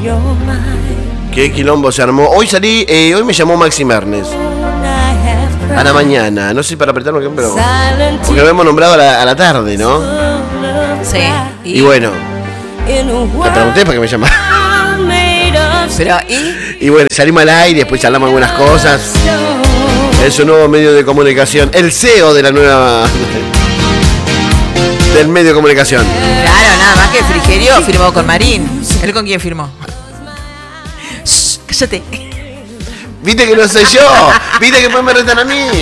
Qué quilombo se armó. Hoy hoy me llamó Maxi Mernes. A la mañana, no sé para apretarlo, pero porque lo hemos nombrado a la tarde, ¿no? Sí. Y bueno, le pregunté para qué me llamaba. Pero, Y bueno, salimos al aire, después charlamos algunas cosas. Es un nuevo medio de comunicación. El CEO de la nueva... del medio de comunicación. Claro, nada más que Frigerio firmó con Marín. ¿Él con quién firmó? Shh, cállate. Viste que no soy yo. Viste que después me retan a mí.